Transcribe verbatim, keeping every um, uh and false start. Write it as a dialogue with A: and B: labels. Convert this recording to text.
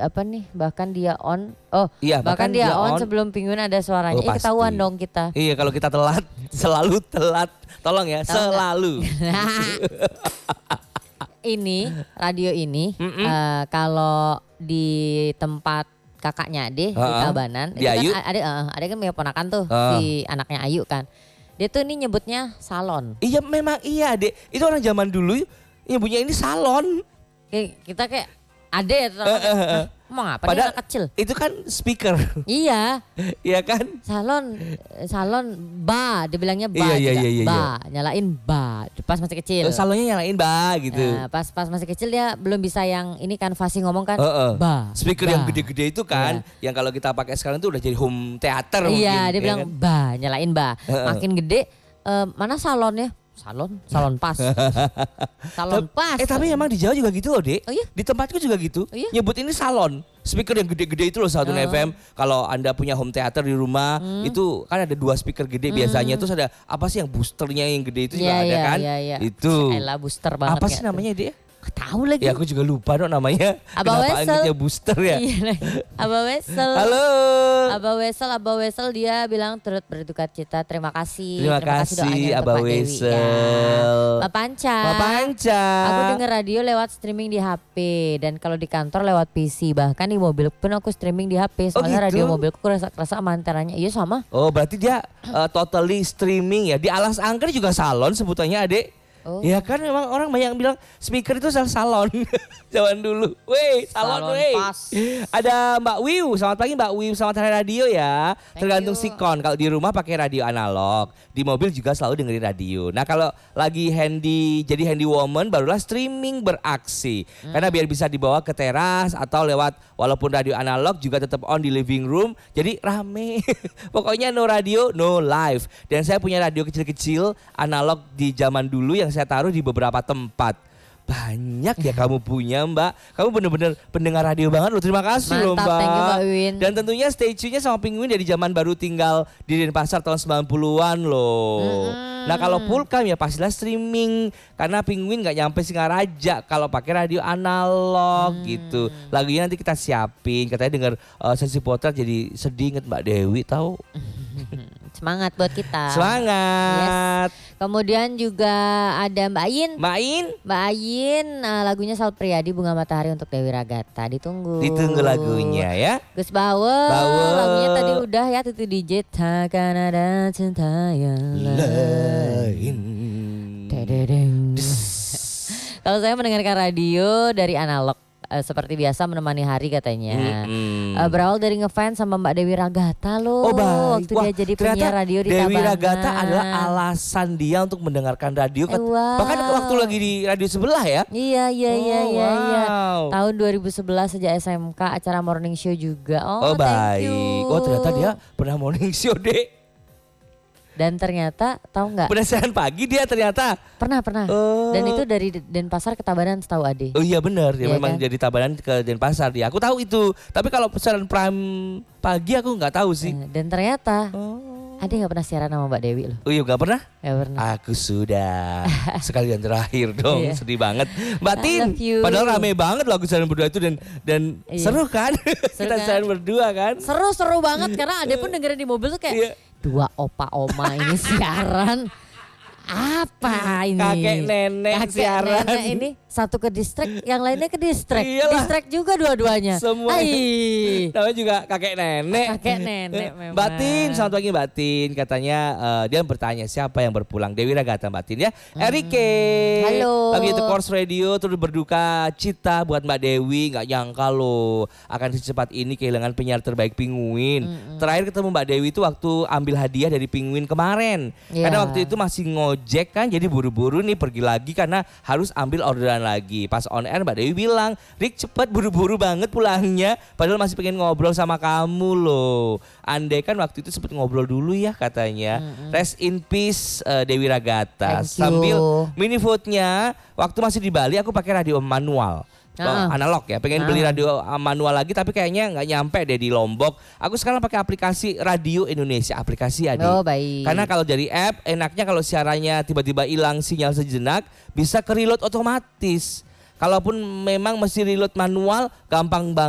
A: apa nih bahkan dia on oh
B: iya,
A: bahkan, bahkan dia, dia on, on sebelum Penguin ada suaranya. Oh, eh, ketahuan dong kita.
B: Iya kalau kita telat selalu telat. Tolong ya Tau selalu.
A: Ini radio ini uh, kalau di tempat kakaknya Ade uh, di Tabanan,
B: di Ayu
A: kan ada uh, ada kan punya ponakan tuh uh. si anaknya Ayu kan. Dia tuh ini nyebutnya salon.
B: Iya memang iya Ade. Itu orang zaman dulu nyebutnya ini salon.
A: Kayak kita kayak Ade ya uh, uh, uh. Emang apa dia anak kecil?
B: Itu kan speaker.
A: Iya.
B: Iya kan?
A: Salon salon ba, dia bilangnya ba
B: iya,
A: juga.
B: Iya, iya,
A: ba,
B: iya.
A: nyalain ba pas masih kecil.
B: Salonnya nyalain ba gitu.
A: Nah, pas pas masih kecil dia belum bisa yang ini kan fasih ngomong kan.
B: Uh, uh.
A: Ba.
B: Speaker
A: ba.
B: yang gede-gede itu kan, yeah. Yang kalau kita pakai sekarang itu udah jadi home theater.
A: Iya,
B: mungkin,
A: dia
B: ya
A: bilang
B: kan?
A: ba, nyalain ba. Uh, uh. Makin gede, uh, mana salonnya? Salon, salon pas. Salon pas.
B: Eh tapi emang di Jawa juga gitu loh, Dek.
A: Oh iya?
B: Di tempatku juga gitu.
A: Oh iya?
B: Nyebut ini salon. Speaker yang gede-gede itu loh satu uh. F M. Kalau Anda punya home theater di rumah, hmm. itu kan ada dua speaker gede hmm. biasanya. Terus ada apa sih yang boosternya yang gede itu juga
A: ya,
B: ada
A: ya,
B: kan?
A: Ya, ya.
B: Itu.
A: Elah booster banget.
B: Apa sih namanya, Dek?
A: Tahu lagi.
B: Ya aku juga lupa dong namanya.
A: Abah
B: Kenapa anggitnya booster ya?
A: Abah Wesel.
B: Halo.
A: Abah Wesel, Abah Wesel dia bilang turut berduka cita. Terima kasih.
B: Terima, Terima kasih, kasih Abah Wesel. Ya.
A: Mbak Panca.
B: Mbak Panca.
A: Aku dengar radio lewat streaming di H P dan kalau di kantor lewat P C. Bahkan di mobil pun aku streaming di H P. Soalnya oh gitu? Radio mobilku kerasa-kerasa amanterannya. Iya sama.
B: Oh berarti dia uh, totally streaming ya. Di Alas Angker juga salon sebutannya Adek. Oh. Ya kan memang orang banyak yang bilang speaker itu salon zaman dulu. Weh, salon, salon weh. Ada Mbak Wiu, selamat pagi Mbak Wiu, selamat hari radio ya. Thank Tergantung you. Sikon, kalau di rumah pakai radio analog, di mobil juga selalu dengerin radio. Nah kalau lagi handy, jadi handy woman barulah streaming beraksi. Hmm. Karena biar bisa dibawa ke teras atau lewat walaupun radio analog juga tetap on di living room. Jadi rame. Pokoknya no radio, no live. Dan saya punya radio kecil-kecil analog di zaman dulu yang saya taruh di beberapa tempat. Banyak ya kamu punya Mbak. Kamu bener-bener pendengar radio banget loh. Terima kasih
A: Mantap,
B: loh Mbak.
A: Thank you, Mbak Win.
B: Dan tentunya stay tune-nya sama Penguin dari zaman baru tinggal di Denpasar tahun sembilan puluhan loh. Hmm. Nah kalau Pulkam ya pastilah streaming. Karena Penguin gak nyampe Singaraja kalau pakai radio analog hmm. gitu. Lagunya nanti kita siapin. Katanya denger uh, sesi potret jadi sedih inget Mbak Dewi tahu.
A: Semangat buat kita.
B: Semangat.
A: Yes. Kemudian juga ada Mbak Ayin.
B: Mbak Ayin.
A: Mbak Ayin uh, lagunya Saud Priadi Bunga Matahari untuk Dewi Ragata. Ditunggu.
B: Ditunggu lagunya ya.
A: Gus Bawe. Bawe. Lagunya tadi udah ya Tutu D J. Takkan ada cinta yang lain. Kalau saya mendengarkan radio dari analog. Uh, seperti biasa menemani hari katanya. Mm-hmm. uh, berawal dari ngefans sama Mbak Dewi Ragata loh.
B: Oh baik.
A: Waktu
B: Wah,
A: dia jadi penyiar radio di Tabanan.
B: Dewi Ragata adalah alasan dia untuk mendengarkan radio. Eh, wow. Bahkan waktu lagi di radio sebelah ya.
A: Iya iya
B: oh,
A: iya iya.
B: Wow.
A: iya. Tahun dua ribu sebelas sejak S M K acara morning show juga. Oh,
B: oh baik.
A: Thank you.
B: Oh ternyata dia pernah morning show deh.
A: Dan ternyata tahu nggak?
B: Penasaran pagi dia ternyata.
A: Pernah pernah. Oh. Dan itu dari Denpasar ke Tabanan setahu Ade.
B: Oh iya benar, dia ya, memang
A: kan?
B: Dari Tabanan ke Denpasar dia. Aku tahu itu. Tapi kalau pesanan prime pagi aku nggak tahu sih.
A: Dan ternyata oh. Ade nggak pernah siaran sama Mbak Dewi loh.
B: Oh iya nggak pernah?
A: Nggak pernah.
B: Aku sudah sekalian terakhir dong, iya. Sedih banget. Mbak Tin, padahal rame banget lagu siaran berdua itu dan dan iya. Seru kan? Seru kita kan? Siaran berdua kan?
A: Seru seru banget karena Ade pun dengerin di mobil tuh kayak. Iya. Dua opa oma ini siaran apa ini?
B: Kakek nenek
A: Kakek
B: siaran.
A: Nenek ini satu ke distrik, yang lainnya ke distrik.
B: Iyalah.
A: Distrik juga dua-duanya.
B: Semua. Namanya juga kakek nenek.
A: Kakek nenek memang.
B: Mbak Tin, selamat pagi Mbak Tin. Katanya uh, dia bertanya siapa yang berpulang. Dewi Ragata Mbak Tin ya. Hmm. Erike.
A: Halo.
B: Lagi itu Course Radio terus berduka cita buat Mbak Dewi. Gak nyangka loh akan secepat ini kehilangan penyiar terbaik Penguin. Hmm. Terakhir ketemu Mbak Dewi itu waktu ambil hadiah dari Penguin kemarin. Yeah. Karena waktu itu masih ngojek kan, jadi buru-buru nih pergi lagi karena harus ambil orderan lagi. Pas on air Mbak Dewi bilang, Rik cepet buru-buru banget pulangnya. Padahal masih pengen ngobrol sama kamu loh. Andai kan waktu itu sempet ngobrol dulu ya katanya. Mm-hmm. Rest in peace uh, Dewi Ragata. Sambil mini foodnya, waktu masih di Bali aku pakai radio manual. Uh-uh. Analog ya, pengen uh. beli radio manual lagi tapi kayaknya nggak nyampe deh di Lombok. Aku sekarang pakai aplikasi Radio Indonesia, aplikasi Adi.
A: Oh baik.
B: Karena kalau dari app enaknya kalau siarannya tiba-tiba hilang sinyal sejenak bisa ke reload otomatis. Kalaupun memang mesti reload manual gampang banget.